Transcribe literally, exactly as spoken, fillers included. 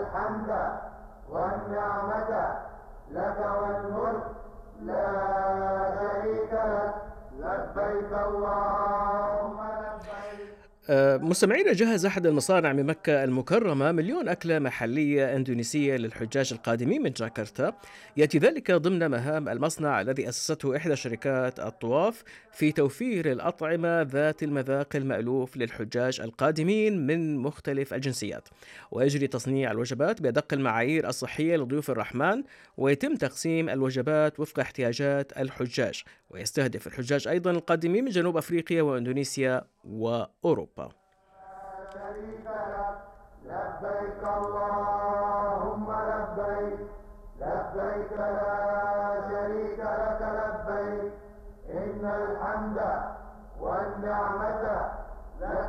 الحمد والنعمة لك والملك لا شريك لك. لبيك اللهم لبيك. آه، مستمعينا، جهز أحد المصانع من مكة المكرمة مليون أكلة محلية إندونيسية للحجاج القادمين من جاكرتا. يأتي ذلك ضمن مهام المصنع الذي أسسته إحدى شركات الطواف في توفير الأطعمة ذات المذاق المألوف للحجاج القادمين من مختلف الجنسيات. ويجري تصنيع الوجبات بأدق المعايير الصحية لضيوف الرحمن، ويتم تقسيم الوجبات وفق احتياجات الحجاج، ويستهدف الحجاج أيضا القادمين من جنوب أفريقيا وإندونيسيا وأوروبا. شريك لك. لبيك اللهم لبيك. لبيك لا شريك لك. لبيك إن الحمد والنعمة لك.